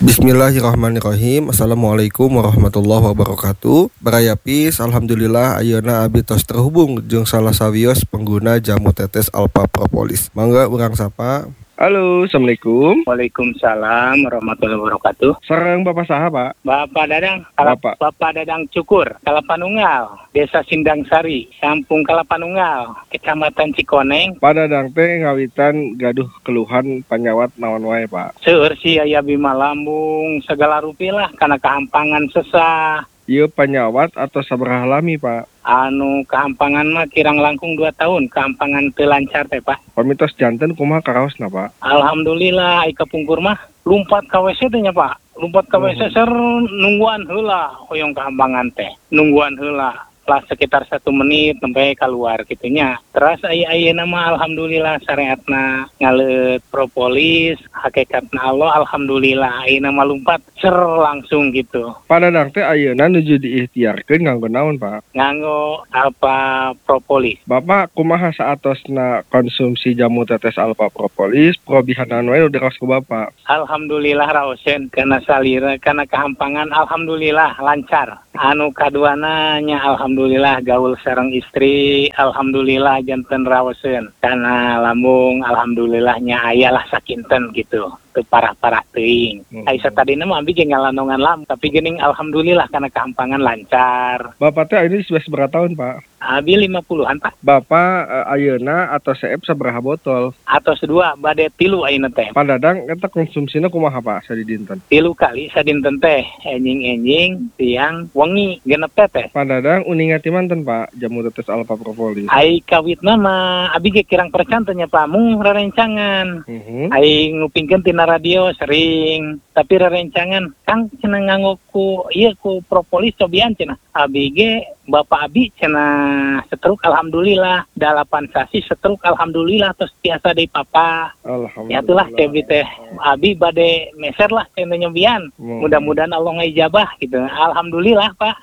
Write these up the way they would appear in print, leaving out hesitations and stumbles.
Bismillahirrahmanirrahim. Assalamualaikum warahmatullahi wabarakatuh. Barayapis, alhamdulillah ayeuna abi tos terhubung jeung salah sawios pengguna jamu tetes Alpha Propolis. Mangga urang sapa. Halo, assalamualaikum. Waalaikumsalam warahmatullahi wabarakatuh. Sareng Bapak saha, Pak? Bapak Dadang, Bapak Dadang Cukur, Kalapanunggal, Desa Sindang Sari, Kampung Kalapanunggal, Kecamatan Cikoneng. Pak Dadang teh ngawitan gaduh keluhan panyawat naon wae, Pak? Seueur si aya bima lambung segala rupilah kana kehampangan sesah. Ieu panyawat atau sabaraha lami, Pak? Kehampangan mah kirang langkung 2 tahun, kehampangan teu lancar teh, Pak. Pamitos janten kumaha karaosna, Pak? Alhamdulillah ai kapungkur mah lumpat ka WC teh nya, Pak. Lumpat ka WC ser nungguan heula hoyong kehampangan teh. Nungguan heula. Lah sekitar 1 menit sampai keluar gitunya. Terus ayeuna mah alhamdulillah syariatna ngaleut propolis, hakikatna Allah alhamdulillah ayeuna mah lumpat ser langsung gitu. Pak Dadang teh ayeuna nuju diikhtiarkeun nganggo naon, Pak? Nganggo Alpha Propolis. Bapak kumaha saatosna konsumsi jamu tetes Alpha Propolis, probihanan wae udah raos ku Bapak? Alhamdulillah raosen kana salira kana kehampangan alhamdulillah lancar. Kaduana nya alhamdulillah gaul sareng istri, alhamdulillah janten raoseun. Kana lambung alhamdulillah nya aya lah sakinten gitu. Teu parah-parah teuing. Aisyah tadina mah abi jeung ngalandongan lam, tapi geuning alhamdulillah kana kehampangan lancar. Bapak teh ini sudah seberapa tahun, Pak? Abi 50-an, Pak. Bapak ayeuna atau seep sabaraha botol? Atos 2 bade 3 ayeuna teh. Pak Dadang eta konsumsina kumaha, Pak, sadinten? 3 kali sadinten teh, enjing-enjing, siang, wengi, genep teh. Pak Dadang uninga ti manten, Pak, jamu tetes Alpha Propolis? Ai kawitna mah abi ge kirang percan teh nya, Pak, mung rarencangan. Ai ngupingkeun tina radio sering, tapi rarencangan Kang cenah nganggo ku propolis cobian cenah. Abi ge Bapak abi cenah setruk alhamdulillah, 8 sasi setruk alhamdulillah terus biasa deui papa. Alhamdulillah. Ya itulah cebi teh abi bade meser lah cenah nyobian. Mudah-mudahan Allah ngijabah gitu. Alhamdulillah, Pak.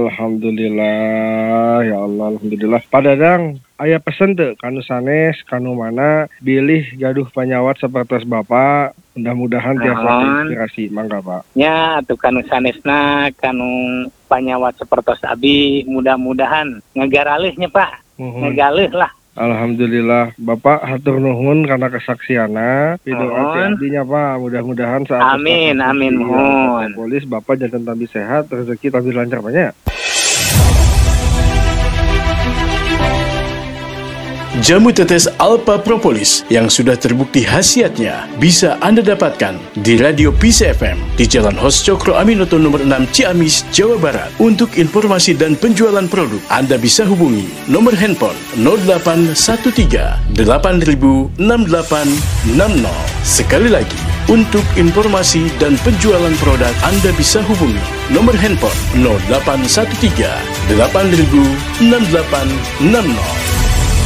Alhamdulillah, ya Allah, alhamdulillah. Pak Dadang, aya pesen teu kanu sanes, kanu mana bilih gaduh panyawat sapertos Bapak, mudah-mudahan tiasa terinspirasi. Mangga, Pak. Nya atuh kanu sanesna, kanu panyawat sapertos abi, mudah-mudahan ngegaraleuhnya, Pak. Ngegaleuh lah. Alhamdulillah, Bapak hatur nuhun karena kesaksiana. Pidoa abdinya, Pak, mudah-mudahan saat amin mohon. Polis Bapak jantan tambah sehat, rezeki tambah lancar banyak. Jamu tetes Alpha Propolis yang sudah terbukti khasiatnya bisa Anda dapatkan di Radio Peace FM di Jalan Hos Cokro Aminoto nomor 6 Ciamis, Jawa Barat. Untuk informasi dan penjualan produk, Anda bisa hubungi nomor handphone 0813 8000 6860. Sekali lagi, untuk informasi dan penjualan produk, Anda bisa hubungi nomor handphone 0813 8000 6860.